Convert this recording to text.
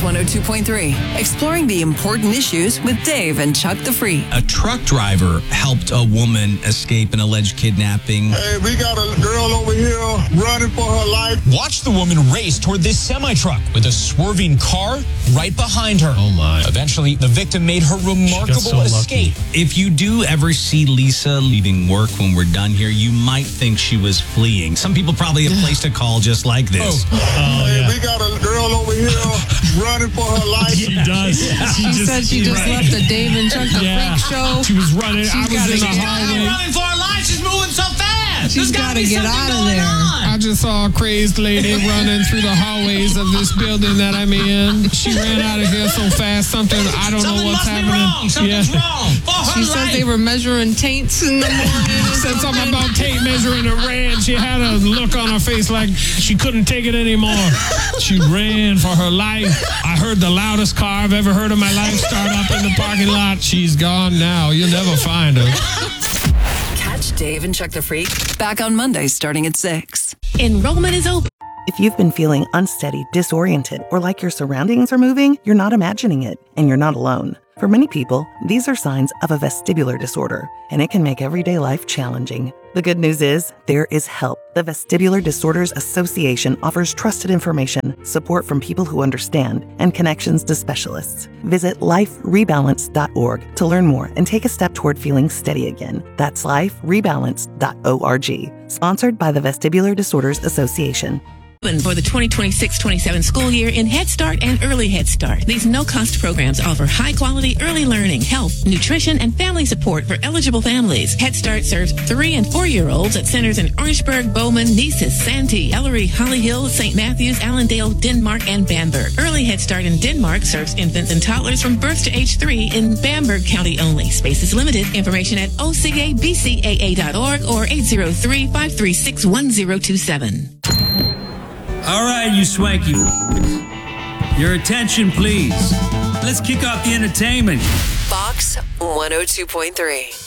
Fox 102.3, exploring the important issues with Dave and Chuck the Freak. A truck driver helped a woman escape an alleged kidnapping. Hey, we got a girl over here running for her life. Watch the woman race toward this semi-truck with a swerving car right behind her. Oh, my. Eventually, the victim made her remarkable escape. If you do ever see Lisa leaving work when we're done here, you might think she was fleeing. Some people probably have placed a call just like this. Hey, we got a girl over here running for her life. She does. She said she just left the Dave and Chuck the Freak show. She was running. I was in the hallway. Running for her life. She's moving so fast. She's got to get out of there. I just saw a crazed lady running through the hallways of this building that I'm in. She ran out of here so fast. I don't know what's happening. Something's wrong. She said they were measuring taints in the morning. Said something about tape measuring and ran. She had a look on her face like she couldn't take it anymore. She ran for her life. I heard the loudest car I've ever heard in my life start up in the parking lot. She's gone now. You'll never find her. Catch Dave and Chuck the Freak back on Monday starting at 6. Enrollment is open. If you've been feeling unsteady, disoriented, or like your surroundings are moving, you're not imagining it, and you're not alone. For many people, these are signs of a vestibular disorder, and it can make everyday life challenging. The good news is, there is help. The Vestibular Disorders Association offers trusted information, support from people who understand, and connections to specialists. Visit liferebalance.org to learn more and take a step toward feeling steady again. That's liferebalance.org. Sponsored by the Vestibular Disorders Association. For the 2026-27 school year in Head Start and Early Head Start. These no-cost programs offer high-quality early learning, health, nutrition, and family support for eligible families. Head Start serves 3- and 4-year-olds at centers in Orangeburg, Bowman, Neesis, Santee, Ellery, Holly Hill, St. Matthews, Allendale, Denmark, and Bamberg. Early Head Start in Denmark serves infants and toddlers from birth to age 3 in Bamberg County only. Space is limited. Information at ocabcaa.org or 803-536-1027. All right, you swanky. Your attention, please. Let's kick off the entertainment. Fox 102.3.